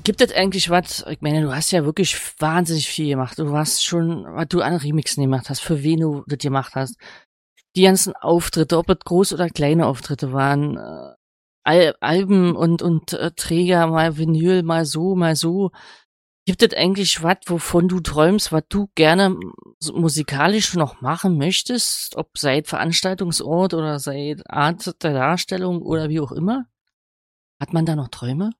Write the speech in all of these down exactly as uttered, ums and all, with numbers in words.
gibt es eigentlich was, ich meine, du hast ja wirklich wahnsinnig viel gemacht. Du hast schon, was du an Remixen gemacht hast, für wen du das gemacht hast. Die ganzen Auftritte, ob es groß oder kleine Auftritte waren, äh, Al Alben und, und äh, Träger, mal Vinyl, mal so, mal so. Gibt es eigentlich was, wovon du träumst, was du gerne so musikalisch noch machen möchtest? Ob seit Veranstaltungsort oder seit Art der Darstellung oder wie auch immer? Hat man da noch Träume?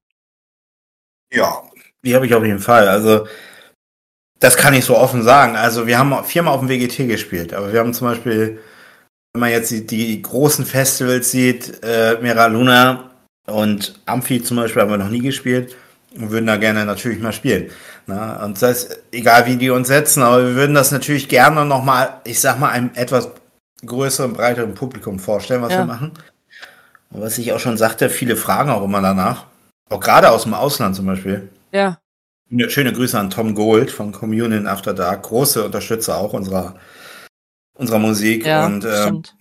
Ja, die habe ich auf jeden Fall. Also, das kann ich so offen sagen. Also, wir haben viermal auf dem W G T gespielt, aber wir haben zum Beispiel, wenn man jetzt die, die großen Festivals sieht, äh, Mera Luna und Amphi zum Beispiel haben wir noch nie gespielt und würden da gerne natürlich mal spielen. Na, und das heißt, egal wie die uns setzen, aber wir würden das natürlich gerne nochmal, ich sag mal, einem etwas größeren, breiteren Publikum vorstellen, was Ja. wir machen. Und was ich auch schon sagte, viele fragen auch immer danach. Auch gerade aus dem Ausland zum Beispiel. Ja. Schöne Grüße an Tom Gold von Communion After Dark. Große Unterstützer auch unserer, unserer Musik. Ja, und ähm, stimmt.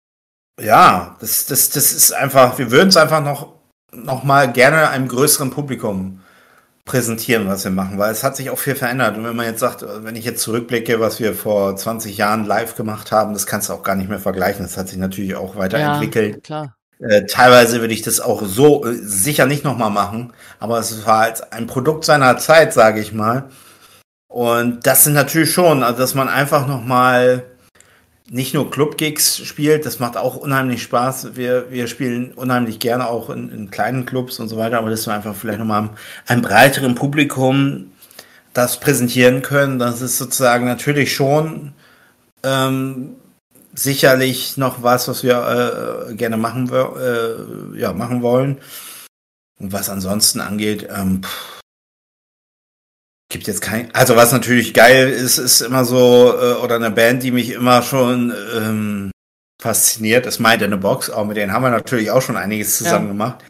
ja, das, das, das ist einfach, wir würden es einfach noch, noch mal gerne einem größeren Publikum präsentieren, was wir machen, weil es hat sich auch viel verändert. Und wenn man jetzt sagt, wenn ich jetzt zurückblicke, was wir vor zwanzig Jahren live gemacht haben, das kannst du auch gar nicht mehr vergleichen. Das hat sich natürlich auch weiterentwickelt. Ja, klar. Äh, teilweise würde ich das auch so äh, sicher nicht nochmal machen, aber es war halt ein Produkt seiner Zeit, sage ich mal. Und das sind natürlich schon, also dass man einfach nochmal nicht nur Club-Gigs spielt, das macht auch unheimlich Spaß. Wir, wir spielen unheimlich gerne auch in, in kleinen Clubs und so weiter, aber dass wir einfach vielleicht nochmal einem, einem breiteren Publikum das präsentieren können, das ist sozusagen natürlich schon ähm, sicherlich noch was, was wir äh, gerne machen, äh, ja, machen wollen. Und was ansonsten angeht, ähm, pff, gibt jetzt kein, also was natürlich geil ist, ist immer so, äh, oder eine Band, die mich immer schon ähm, fasziniert, ist Mind in a Box. Auch mit denen haben wir natürlich auch schon einiges zusammen Ja. gemacht.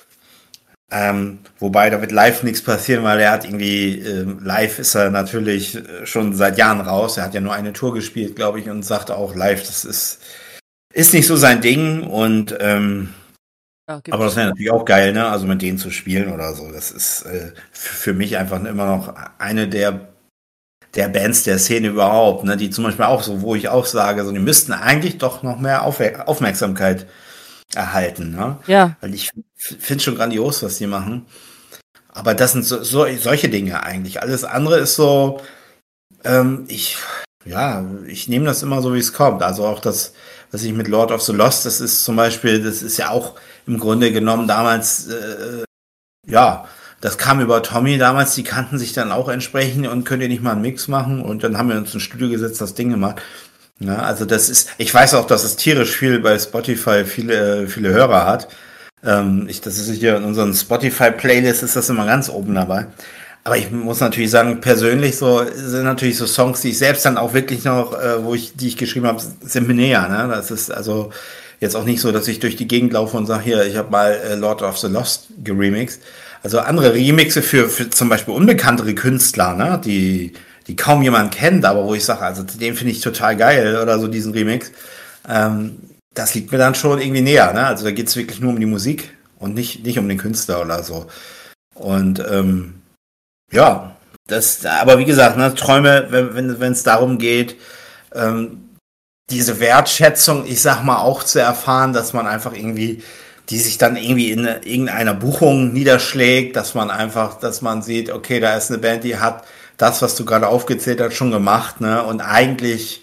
Ähm, wobei da wird live nichts passieren, weil er hat irgendwie, ähm, live ist er natürlich schon seit Jahren raus. Er hat ja nur eine Tour gespielt, glaube ich, und sagte auch live, das ist, ist nicht so sein Ding. Und ähm, Ja, aber das wäre natürlich auch geil, ne? Also mit denen zu spielen oder so. Das ist äh, für mich einfach immer noch eine der der Bands der Szene überhaupt, ne? Die zum Beispiel auch so, wo ich auch sage, so die müssten eigentlich doch noch mehr Auf- Aufmerksamkeit erhalten, ne? Ja. Weil ich finde schon grandios, was die machen. Aber das sind so, so solche Dinge eigentlich. Alles andere ist so, ähm, ich ja, ich nehme das immer so, wie es kommt. Also auch das, was ich mit Lord of the Lost, das ist zum Beispiel, das ist ja auch im Grunde genommen damals, äh, ja, das kam über Tommy damals, die kannten sich dann auch entsprechend und könnt ihr nicht mal einen Mix machen und dann haben wir uns ins Studio gesetzt, das Ding gemacht. Ja, also das ist, ich weiß auch, dass es tierisch viel bei Spotify viele, viele Hörer hat. Ähm, ich, das ist hier in unseren Spotify-Playlists ist das immer ganz oben dabei. Aber ich muss natürlich sagen, persönlich so sind natürlich so Songs, die ich selbst dann auch wirklich noch, äh, wo ich, die ich geschrieben habe, sind mir näher. Ne? Das ist also jetzt auch nicht so, dass ich durch die Gegend laufe und sage, hier, ich habe mal äh, Lord of the Lost geremixed. Also andere Remixe für, für zum Beispiel unbekanntere Künstler, ne? die, die kaum jemand kennt, aber wo ich sage, also den finde ich total geil oder so diesen Remix. Ähm, das liegt mir dann schon irgendwie näher. Ne? Also da geht es wirklich nur um die Musik und nicht, nicht um den Künstler oder so. Und ähm, ja, das, aber wie gesagt, ne, Träume, wenn wenn wenn es darum geht, ähm, diese Wertschätzung, ich sag mal, auch zu erfahren, dass man einfach irgendwie, die sich dann irgendwie in irgendeiner Buchung niederschlägt, dass man einfach, dass man sieht, okay, da ist eine Band, die hat das, was du gerade aufgezählt hast, schon gemacht, ne, und eigentlich,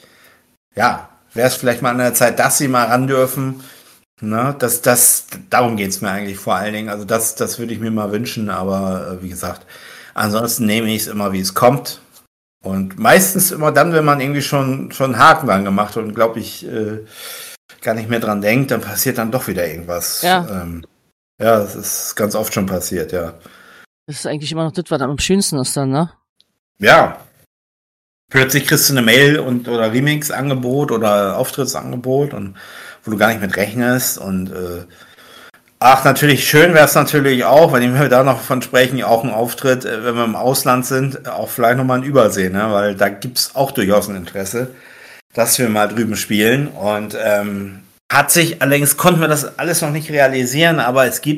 ja, wäre es vielleicht mal an der Zeit, dass sie mal ran dürfen, ne, das, das, darum geht's mir eigentlich vor allen Dingen, also das, das würde ich mir mal wünschen, aber äh, wie gesagt, ansonsten nehme ich es immer, wie es kommt. Und meistens immer dann, wenn man irgendwie schon, schon einen Haken dran gemacht hat und, glaube ich, äh, gar nicht mehr dran denkt, dann passiert dann doch wieder irgendwas. Ja. Ähm, ja, das ist ganz oft schon passiert, ja. Das ist eigentlich immer noch das, was am schönsten ist dann, ne? Ja. Plötzlich kriegst du eine Mail und oder Remix-Angebot oder Auftrittsangebot und wo du gar nicht mit rechnest und äh, ach, natürlich, schön wäre es natürlich auch, wenn wir da noch von sprechen, auch ein Auftritt, wenn wir im Ausland sind, auch vielleicht nochmal ein Übersee, ne? Weil da gibt's auch durchaus ein Interesse, dass wir mal drüben spielen. Und ähm, hat sich, allerdings konnten wir das alles noch nicht realisieren, aber es gibt